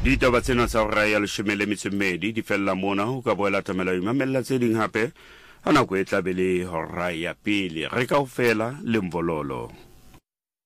Ditaba tsena tsa hora ya 12 di fella mona ho ka boela tamela imamella tse ding hape ana go e tla be le hora ya pele re ka ofela le mbololo.